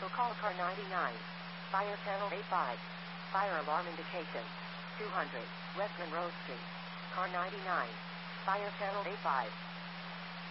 Special call car 99. Fire channel 85. Fire alarm indication. 200 West Monroe Street. Car 99. Fire channel 85.